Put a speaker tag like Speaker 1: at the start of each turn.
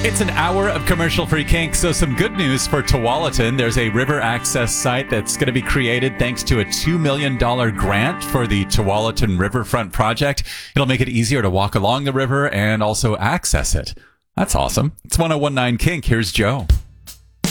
Speaker 1: It's an hour of commercial-free kink, so some good news for Tualatin. There's a river access site that's going to be created thanks to a $2 million grant for the Tualatin Riverfront Project. It'll make it easier to walk along the river and also access it. That's awesome. It's 1019 Kink. Here's Joe.